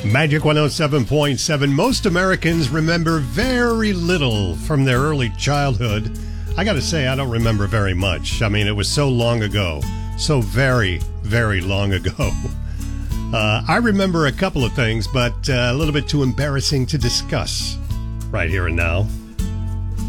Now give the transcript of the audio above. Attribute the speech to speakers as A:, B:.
A: Magic 107.7. Most Americans remember very little from their early childhood. I got to say, I don't remember very much. I mean, it was so long ago. So very, very long ago. I remember a couple of things, but a little bit too embarrassing to discuss right here and now.